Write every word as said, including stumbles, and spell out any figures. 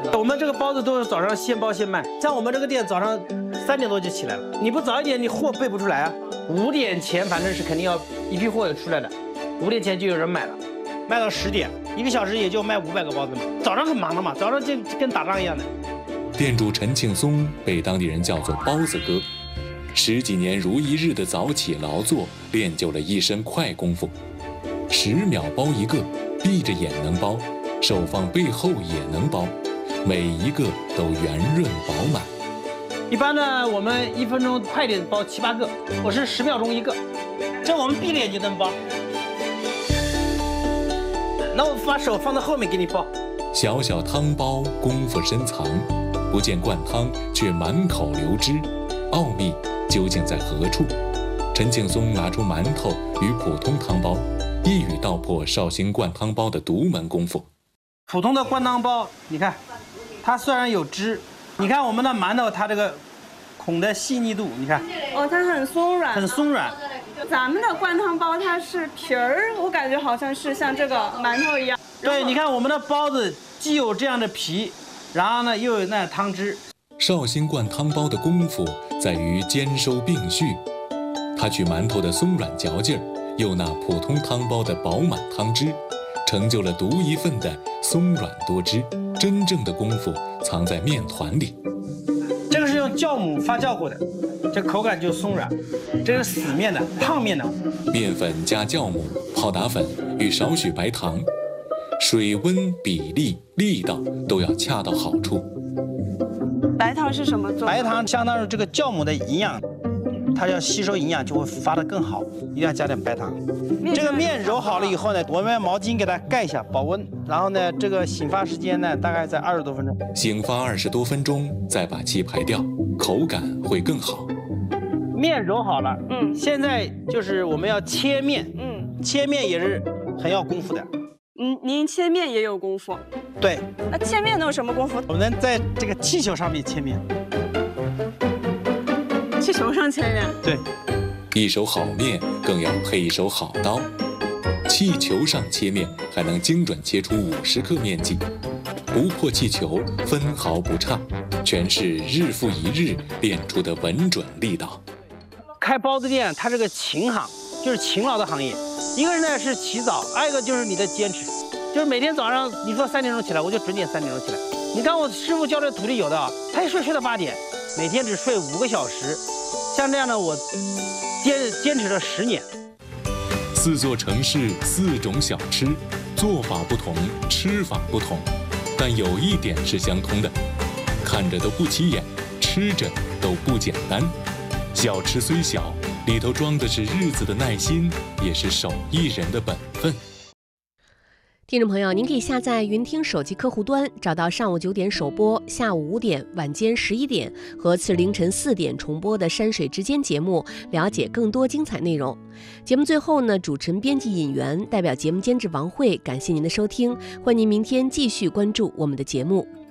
我们这个包子都是早上现包现卖，像我们这个店早上三点多就起来了，你不早一点，你货备不出来啊。五点前反正是肯定要一批货出来的，五点前就有人买了，卖到十点，一个小时也就卖五百个包子嘛。早上很忙的嘛，早上就跟打仗一样的。 店主陈庆松被当地人叫做包子哥，十几年如一日的早起劳作，练就了一身快功夫，十秒包一个，闭着眼能包，手放背后也能包，每一个都圆润饱满。 一般呢，我们一分钟快点包七八个，我是十秒钟一个，这我们闭着眼就能包。那我把手放在后面给你包。 小小汤包功夫深藏，不见灌汤却满口流汁，奥秘究竟在何处？陈庆松拿出馒头与普通汤包，一语道破绍兴灌汤包的独门功夫。 普通的灌汤包，你看，它虽然有汁，你看我们的馒头，它这个孔的细腻度，你看， 哦，它很松软， 很松软。 咱们的灌汤包它是皮儿，我感觉好像是像这个馒头一样。 对，你看我们的包子既有这样的皮，然后呢又有那汤汁。 绍兴灌汤包的功夫在于兼收并蓄，它取馒头的松软嚼劲儿，又那普通汤包的饱满汤汁，成就了独一份的松软多汁。真正的功夫藏在面团里。 这个是用酵母发酵过的，这口感就松软。这是死面的，烫面的。 面粉加酵母、泡打粉与少许白糖，水温、比例、力道都要恰到好处。 白糖是什么做？ 白糖相当于这个酵母的营养，它要吸收营养就会发得更好，一定要加点白糖。这个面揉好了以后呢，我们用毛巾给它盖一下，保温。然后呢，这个醒发时间呢，大概在二十多分钟。 醒发二十多分钟，再把气排掉，口感会更好。 面揉好了， 嗯， 现在就是我们要切面， 嗯， 切面也是很要功夫的。 嗯，您切面也有功夫？ 对。 那切面能有什么功夫？ 我们在这个气球上面切面。 气球上切面？ 对。 一手好面，更要配一手好刀。气球上切面，还能精准切出五十克面剂，不破气球，分毫不差，全是日复一日练出的稳准力道。 开包子店，它是个勤行，就是勤劳的行业。一个人呢是起早，还有一个就是你的坚持，就是每天早上你说三点钟起来，我就准点三点钟起来。你看我师傅教的徒弟有的啊，他一睡睡到八点，每天只睡五个小时，像这样的我坚坚持了十年。 四座城市，四种小吃，做法不同，吃法不同，但有一点是相通的，看着都不起眼，吃着都不简单。小吃虽小，里头装的是日子的耐心，也是手艺人的本分。 听众朋友，您可以下载云听手机客户端，找到上午九点首播、下午五点、晚间十一点和次日凌晨四点重播的山水之间节目，了解更多精彩内容。节目最后呢，主持人、编辑尹媛代表节目监制王慧，感谢您的收听，欢迎您明天继续关注我们的节目。